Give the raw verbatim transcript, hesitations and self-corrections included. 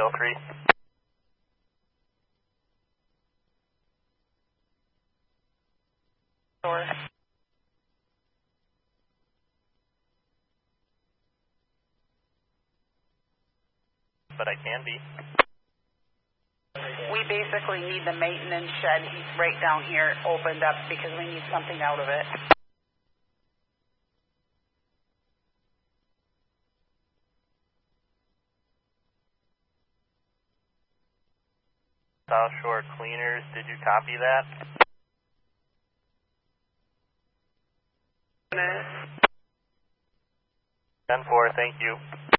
L three. Door. But I can be. We basically need the maintenance shed right down here opened up because we need something out of it. South Shore Cleaners, did you copy that? ten four, thank you.